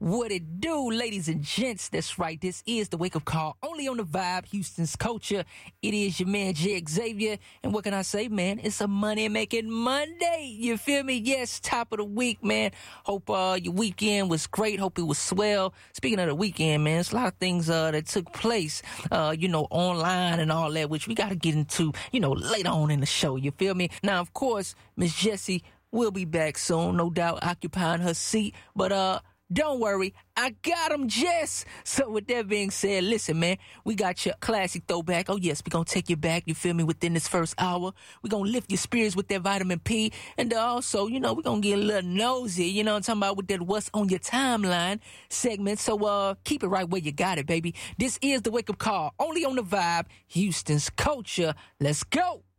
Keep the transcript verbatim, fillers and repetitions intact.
What it do, ladies and gents? That's right. This is the Wake Up Call, only on the Vibe, Houston's culture. It is your man, J. Xavier. And what can I say, man? It's a money-making Monday. You feel me? Yes, top of the week, man. Hope uh, your weekend was great. Hope it was swell. Speaking of the weekend, man, there's a lot of things uh, that took place, uh, you know, online and all that, which we got to get into, you know, later on in the show. You feel me? Now, of course, Miss Jessie will be back soon, no doubt, occupying her seat. But, uh, don't worry, I got him, Jess. So with that being said, listen, man, we got your classic throwback. Oh, yes, we're going to take you back, you feel me, within this first hour. We're going to lift your spirits with that vitamin P. And also, you know, we're going to get a little nosy, you know what I'm talking about, with that What's on Your Timeline segment. So uh, keep it right where you got it, baby. This is the Wake Up Call, only on the Vibe, Houston's culture. Let's go.